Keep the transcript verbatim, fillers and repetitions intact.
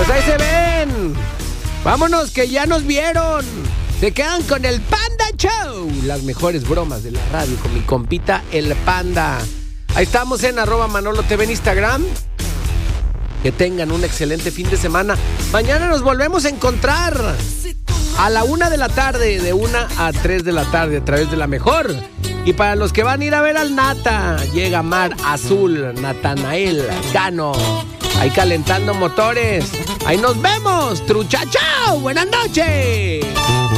ahí se ven. Vámonos que ya nos vieron. Se quedan con el Panda Show. Las mejores bromas de la radio con mi compita el Panda. Ahí estamos en arroba Manolo T V en Instagram. Que tengan un excelente fin de semana. Mañana nos volvemos a encontrar a la una de la tarde, de una a tres de la tarde a través de la mejor. Y para los que van a ir a ver al Nata, llega Mar Azul, Natanael Cano, ahí calentando motores. Ahí nos vemos, trucha, chao, buenas noches.